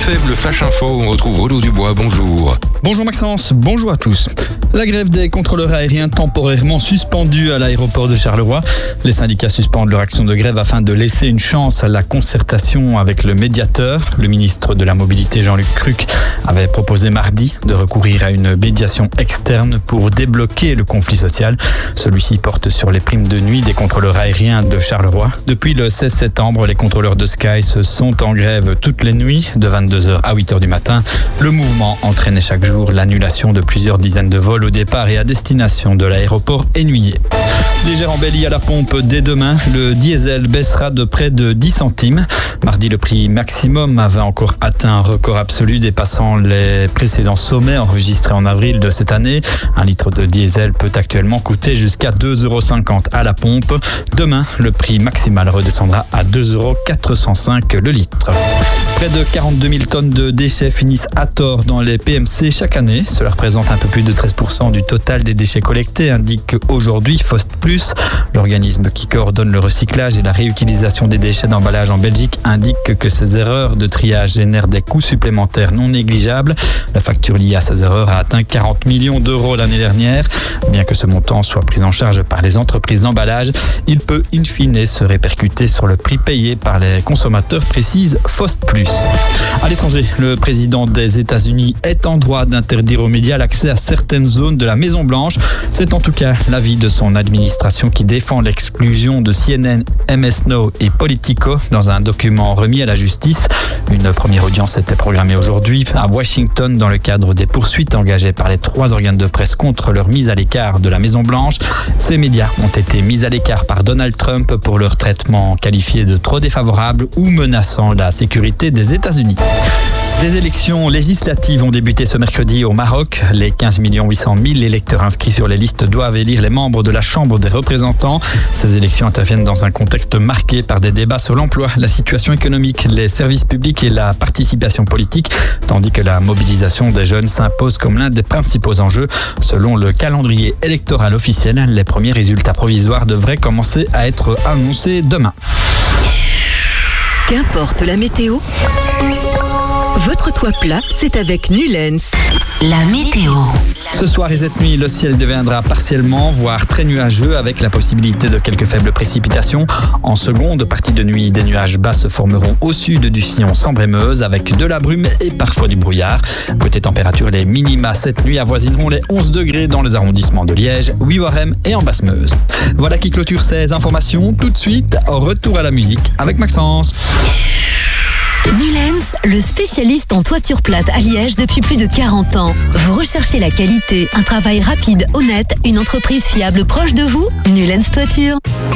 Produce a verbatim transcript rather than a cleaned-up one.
Faible Flash Info, on retrouve Renaud Dubois, bonjour. Bonjour Maxence, bonjour à tous. La grève des contrôleurs aériens temporairement suspendue à l'aéroport de Charleroi. Les syndicats suspendent leur action de grève afin de laisser une chance à la concertation avec le médiateur. Le ministre de la Mobilité, Jean-Luc Cruc, avait proposé mardi de recourir à une médiation externe pour débloquer le conflit social. Celui-ci porte sur les primes de nuit des contrôleurs aériens de Charleroi. Depuis le seize septembre, les contrôleurs de Sky se sont en grève toutes les nuits, de vingt-deux heures à huit heures du matin. Le mouvement entraînait chaque jour l'annulation de plusieurs dizaines de vols au départ et à destination de l'aéroport Énuyer. Légère embellie à la pompe dès demain, le diesel baissera de près de dix centimes. Mardi, le prix maximum avait encore atteint un record absolu dépassant les précédents sommets enregistrés en avril de cette année. Un litre de diesel peut actuellement coûter jusqu'à deux euros cinquante à la pompe. Demain, le prix maximal redescendra à deux euros quatre cent cinq le litre. Près de quarante-deux mille tonnes de déchets finissent à tort dans les P M C chaque année. Cela représente un peu plus de treize pour cent du total des déchets collectés, indique aujourd'hui Fost Plus. L'organisme qui coordonne le recyclage et la réutilisation des déchets d'emballage en Belgique indique que ces erreurs de triage génèrent des coûts supplémentaires non négligeables. La facture liée à ces erreurs a atteint quarante millions d'euros l'année dernière. Bien que ce montant soit pris en charge par les entreprises d'emballage, il peut in fine se répercuter sur le prix payé par les consommateurs, précise Fost Plus. À l'étranger, le président des États-Unis est en droit d'interdire aux médias l'accès à certaines zones de la Maison-Blanche. C'est en tout cas l'avis de son administration qui défend l'exclusion de C N N, M S Now et Politico dans un document remis à la justice. Une première audience était programmée aujourd'hui à Washington dans le cadre des poursuites engagées par les trois organes de presse contre leur mise à l'écart de la Maison-Blanche. Ces médias ont été mis à l'écart par Donald Trump pour leur traitement qualifié de trop défavorable ou menaçant la sécurité des États-Unis. Des élections législatives ont débuté ce mercredi au Maroc. Les quinze millions huit cent mille électeurs inscrits sur les listes doivent élire les membres de la Chambre des représentants. Ces élections interviennent dans un contexte marqué par des débats sur l'emploi, la situation économique, les services publics et la participation politique, tandis que la mobilisation des jeunes s'impose comme l'un des principaux enjeux. Selon le calendrier électoral officiel, les premiers résultats provisoires devraient commencer à être annoncés demain. Qu'importe la météo, votre toit plat, c'est avec Nulens. La météo. Ce soir et cette nuit, le ciel deviendra partiellement, voire très nuageux, avec la possibilité de quelques faibles précipitations. En seconde partie de nuit, des nuages bas se formeront au sud du sillon Sambre-et-Meuse, avec de la brume et parfois du brouillard. Côté température, les minima cette nuit avoisineront les onze degrés dans les arrondissements de Liège, Ouivorem et en Basse-Meuse. Voilà qui clôture ces informations. Tout de suite, retour à la musique avec Maxence. Nulens, le spécialiste en toiture plate à Liège depuis plus de quarante ans. Vous recherchez la qualité, un travail rapide, honnête, une entreprise fiable proche de vous? Nulens Toiture.